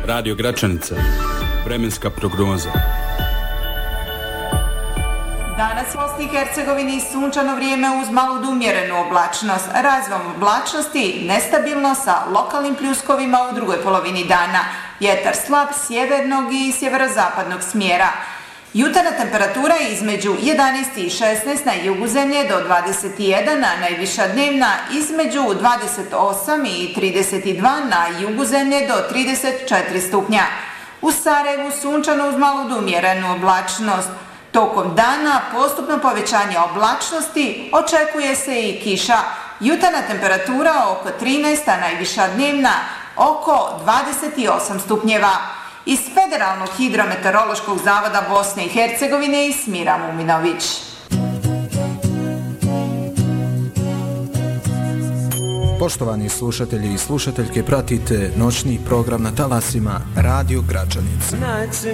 Radio Gračanica. Vremenska prognoza. Danas u Bosni i Hercegovini sunčano vrijeme uz malu umjerenu oblačnost. Razvom oblačnosti nestabilno sa lokalnim pljuskovima u drugoj polovini dana. Vjetar slab sjevernog i sjeverozapadnog smjera. Jutarnja temperatura je između 11 i 16 na jugu zemlje do 21, a najviša dnevna između 28 i 32 na jugu zemlje do 34 stupnja. U Sarajevu sunčano uz malu umjerenu oblačnost. Tokom dana postupno povećanje oblačnosti, očekuje se i kiša. Jutarnja temperatura oko 13, a najviša dnevna oko 28 stupnjeva. Iz Federalnog hidrometeorološkog zavoda Bosne i Hercegovine Smira Muminović. Poštovani slušatelji i slušateljke, pratite noćni program na talasima Radio Gračanica.